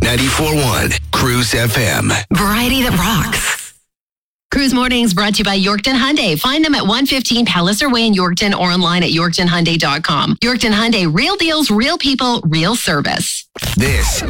94.1 Cruise FM. Variety that rocks. Cruise Mornings brought to you by Yorkton Hyundai. Find them at 115 Palliser Way in Yorkton or online at yorktonhyundai.com. Yorkton Hyundai, real deals, real people, real service. This